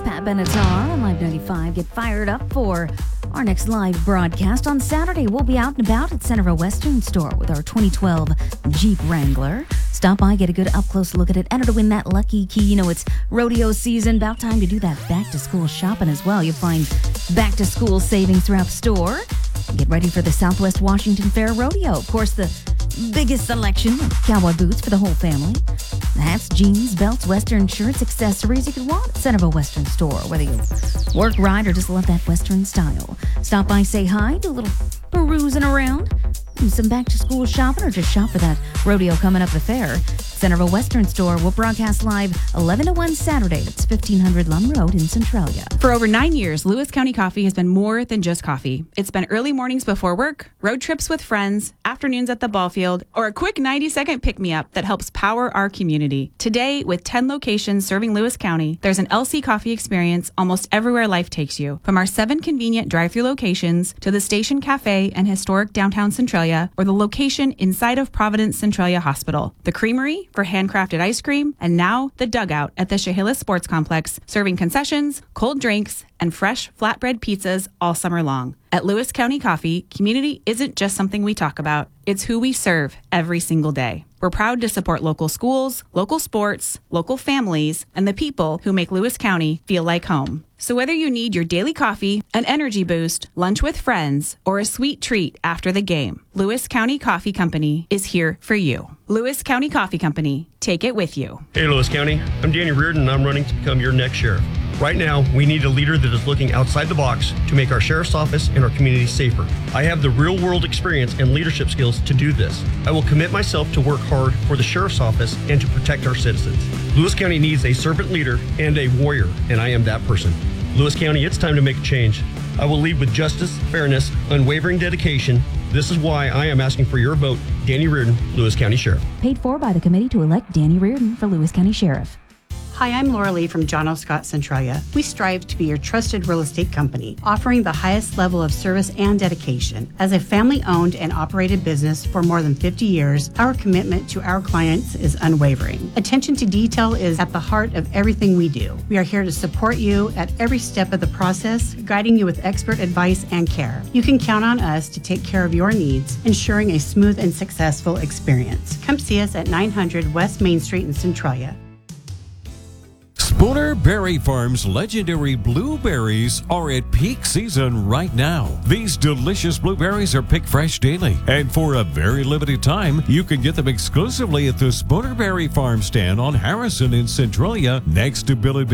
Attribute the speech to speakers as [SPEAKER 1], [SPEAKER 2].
[SPEAKER 1] Pat Benatar on Live 95. Get fired up for our next live broadcast. On Saturday, we'll be out and about at Centerville Western Store with our 2012 Jeep Wrangler. Stop by, get a good up-close look at it. Enter to win that lucky key. You know, it's rodeo season. About time to do that back-to-school shopping as well. You'll find back-to-school savings throughout the store. Get ready for the Southwest Washington Fair Rodeo. Of course, the biggest selection of cowboy boots for the whole family. Hats, jeans, belts, Western shirts, accessories you could want at Centerville Western Store. Whether you work, ride, or just love that Western style. Stop by, say hi, do a little perusing around, do some back-to-school shopping, or just shop for that rodeo coming up the fair. Centerville Western Store will broadcast live 11 to 1 Saturday. That's 1500 Lum Road in Centralia.
[SPEAKER 2] For over 9 years, Lewis County Coffee has been more than just coffee. It's been early mornings before work, road trips with friends, afternoons at the ball field, or a quick 90-second pick-me-up that helps power our community. Today, with 10 locations serving Lewis County, there's an LC Coffee experience almost everywhere life takes you. From our 7 convenient drive-thru locations to the Station Cafe and historic downtown Centralia, or the location inside of Providence Centralia Hospital. The Creamery for handcrafted ice cream, and now the Dugout at the Chehalis Sports Complex, serving concessions, cold drinks, and fresh flatbread pizzas all summer long. At Lewis County Coffee, community isn't just something we talk about. It's who we serve every single day. We're proud to support local schools, local sports, local families, and the people who make Lewis County feel like home. So whether you need your daily coffee, an energy boost, lunch with friends, or a sweet treat after the game, Lewis County Coffee Company is here for you. Lewis County Coffee Company. Take it with you.
[SPEAKER 3] Hey, Lewis County. I'm Danny Reardon, and I'm running to become your next sheriff. Right now, we need a leader that is looking outside the box to make our sheriff's office and our community safer. I have the real-world experience and leadership skills to do this. I will commit myself to work hard for the sheriff's office and to protect our citizens. Lewis County needs a servant leader and a warrior, and I am that person. Lewis County, it's time to make a change. I will lead with justice, fairness, unwavering dedication. This is why I am asking for your vote. Danny Reardon, Lewis County Sheriff.
[SPEAKER 1] Paid for by the committee to elect Danny Reardon for Lewis County Sheriff.
[SPEAKER 4] Hi, I'm Laura Lee from John O. Scott Centralia. We strive to be your trusted real estate company, offering the highest level of service and dedication. As a family-owned and operated business for more than 50 years, our commitment to our clients is unwavering. Attention to detail is at the heart of everything we do. We are here to support you at every step of the process, guiding you with expert advice and care. You can count on us to take care of your needs, ensuring a smooth and successful experience. Come see us at 900 West Main Street in Centralia.
[SPEAKER 5] Spooner Berry Farm's legendary blueberries are at peak season right now. These delicious blueberries are picked fresh daily, and for a very limited time, you can get them exclusively at the Spooner Berry Farm stand on Harrison in Centralia, next to Billy